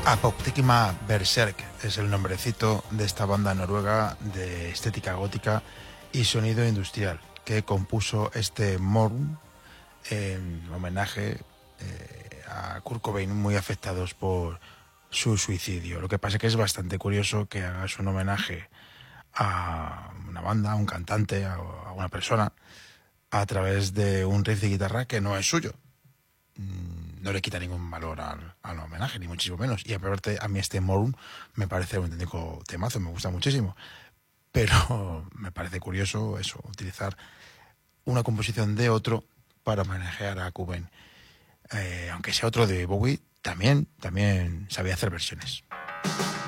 Apoptygma Berserk es el nombrecito de esta banda noruega de estética gótica y sonido industrial que compuso este Morn en homenaje a Kurt Cobain, muy afectados por su suicidio. Lo que pasa es que es bastante curioso que hagas un homenaje a una banda, a un cantante, a una persona, a través de un riff de guitarra que no es suyo. No le quita ningún valor al homenaje, ni muchísimo menos. Y aparte, a mí este Morn me parece un auténtico temazo, me gusta muchísimo. Pero me parece curioso eso, utilizar una composición de otro para homenajear a Cobain. Aunque sea otro de Bowie, también sabía hacer versiones.